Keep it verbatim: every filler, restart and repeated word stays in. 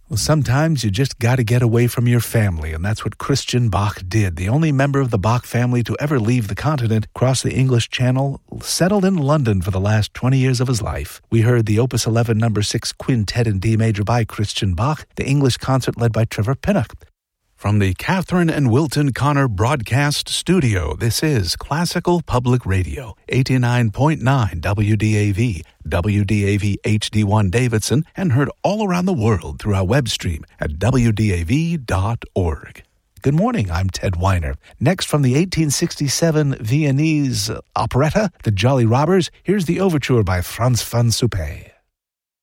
Well, sometimes you just got to get away from your family, and that's what Christian Bach did. The only member of the Bach family to ever leave the continent, cross the English Channel, settled in London for the last twenty years of his life. We heard the Opus eleven number six Quintet in D major by Christian Bach, the English concert led by Trevor Pinnock. From the Catherine and Wilton Connor Broadcast Studio, this is Classical Public Radio, eighty-nine point nine W D A V, W D A V H D one Davidson, and heard all around the world through our web stream at W D A V dot org. Good morning, I'm Ted Weiner. Next, from the eighteen sixty-seven Viennese operetta, The Jolly Robbers, here's the overture by Franz van Suppé.